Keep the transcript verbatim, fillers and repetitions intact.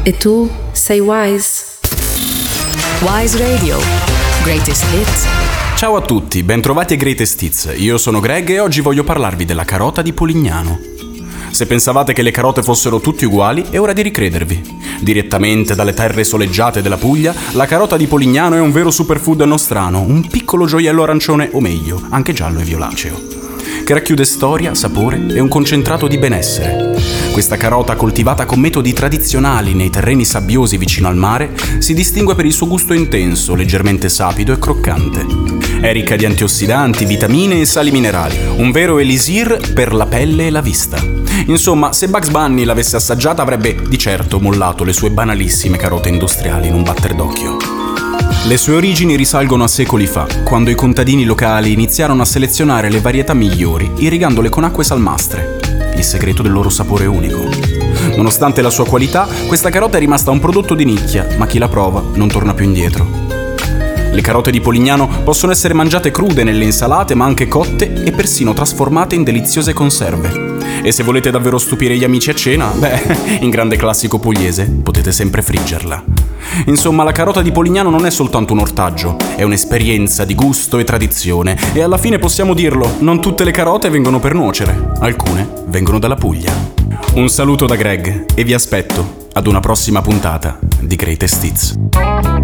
E tu sei Wise? Wise Radio, Greatest Hits. Ciao a tutti, bentrovati a Greatest Hits. Io sono Greg e oggi voglio parlarvi della carota di Polignano. Se pensavate che le carote fossero tutte uguali, è ora di ricredervi. Direttamente dalle terre soleggiate della Puglia, la carota di Polignano è un vero superfood nostrano, un piccolo gioiello arancione, o meglio, anche giallo e violaceo, che racchiude storia, sapore e un concentrato di benessere. Questa carota, coltivata con metodi tradizionali nei terreni sabbiosi vicino al mare, si distingue per il suo gusto intenso, leggermente sapido e croccante. È ricca di antiossidanti, vitamine e sali minerali, un vero elisir per la pelle e la vista. Insomma, se Bugs Bunny l'avesse assaggiata avrebbe di certo mollato le sue banalissime carote industriali in un batter d'occhio. Le sue origini risalgono a secoli fa, quando i contadini locali iniziarono a selezionare le varietà migliori, irrigandole con acque salmastre. Il segreto del loro sapore unico. Nonostante la sua qualità, questa carota è rimasta un prodotto di nicchia, ma chi la prova non torna più indietro. Le carote di Polignano possono essere mangiate crude nelle insalate, ma anche cotte e persino trasformate in deliziose conserve. E se volete davvero stupire gli amici a cena, beh, in grande classico pugliese, potete sempre friggerla. Insomma, la carota di Polignano non è soltanto un ortaggio, è un'esperienza di gusto e tradizione, e alla fine possiamo dirlo, non tutte le carote vengono per nuocere, alcune vengono dalla Puglia. Un saluto da Greg e vi aspetto ad una prossima puntata di Greatest Hits.